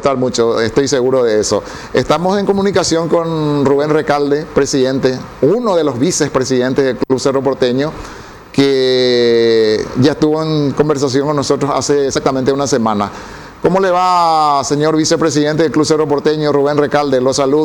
gustar mucho, estoy seguro de eso. Estamos en comunicación con Rubén Recalde, presidente, uno de los vicepresidentes del Club Cerro Porteño, que ya estuvo en conversación con nosotros hace exactamente una semana. ¿Cómo le va, señor vicepresidente del Club Cerro Porteño, Rubén Recalde? Lo saludo.